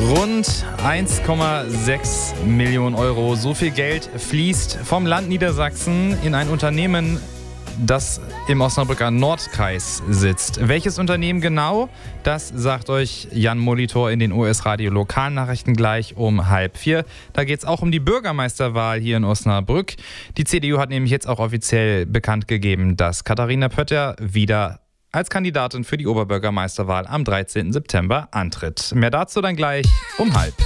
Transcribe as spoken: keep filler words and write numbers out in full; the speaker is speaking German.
Rund eins Komma sechs Millionen Euro. So viel Geld fließt vom Land Niedersachsen in ein Unternehmen, das im Osnabrücker Nordkreis sitzt. Welches Unternehmen genau? Das sagt euch Jan Molitor in den O S-Radio-Lokalnachrichten gleich um halb vier. Da geht es auch um die Bürgermeisterwahl hier in Osnabrück. Die C D U hat nämlich jetzt auch offiziell bekannt gegeben, dass Katharina Pötter wieder als Kandidatin für die Oberbürgermeisterwahl am dreizehnten September antritt. Mehr dazu dann gleich um halb.